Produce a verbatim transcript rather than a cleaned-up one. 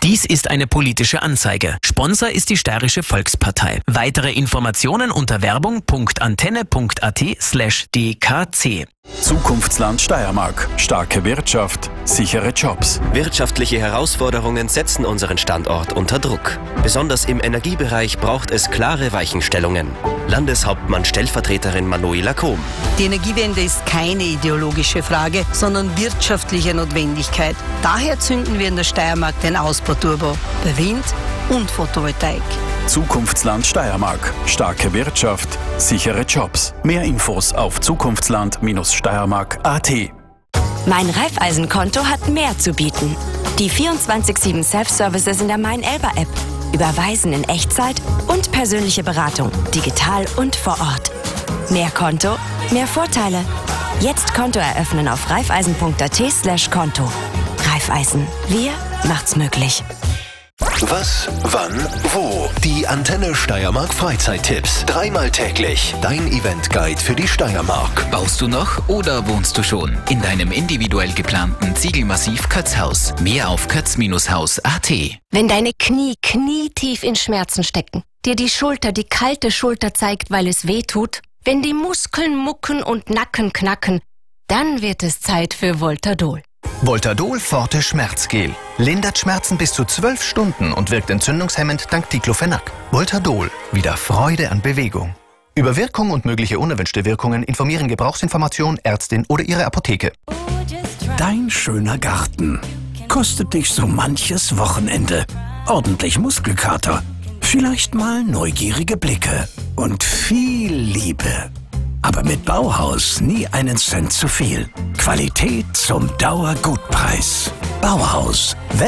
Dies ist eine politische Anzeige. Sponsor ist die Steirische Volkspartei. Weitere Informationen unter werbung punkt antenne punkt at slash dkc. Zukunftsland Steiermark. Starke Wirtschaft, sichere Jobs. Wirtschaftliche Herausforderungen setzen unseren Standort unter Druck. Besonders im Energiebereich braucht es klare Weichenstellungen. Landeshauptmann-Stellvertreterin Manuela Kohm. Die Energiewende ist keine ideologische Frage, sondern wirtschaftliche Notwendigkeit. Daher zünden wir in der Steiermark den Ausbauturbo bei Wind und Photovoltaik. Zukunftsland Steiermark. Starke Wirtschaft, sichere Jobs. Mehr Infos auf zukunftsland steiermark punkt at. Mein Raiffeisen-Konto hat mehr zu bieten. Die vierundzwanzig sieben Self-Services in der Mein-Elba-App. Überweisen in Echtzeit und persönliche Beratung, digital und vor Ort. Mehr Konto, mehr Vorteile. Jetzt Konto eröffnen auf raiffeisen punkt at slash Konto. Raiffeisen. Wir macht's möglich. Was, wann, wo? Die Antenne Steiermark Freizeittipps. Dreimal täglich. Dein Eventguide für die Steiermark. Baust du noch oder wohnst du schon in deinem individuell geplanten Ziegelmassiv Kötzhaus? Mehr auf kötz haus punkt at. Wenn deine Knie knietief in Schmerzen stecken, dir die Schulter die kalte Schulter zeigt, weil es weh tut, wenn die Muskeln mucken und Nacken knacken, dann wird es Zeit für Voltadol. Voltadol Forte Schmerzgel. Lindert Schmerzen bis zu zwölf Stunden und wirkt entzündungshemmend dank Diclofenac. Voltadol. Wieder Freude an Bewegung. Über Wirkung und mögliche unerwünschte Wirkungen informieren Gebrauchsinformation, Ärztin oder Ihre Apotheke. Dein schöner Garten kostet dich so manches Wochenende. Ordentlich Muskelkater, vielleicht mal neugierige Blicke und viel Liebe. Aber mit Bauhaus nie einen Cent zu viel. Qualität zum Dauergutpreis. Bauhaus.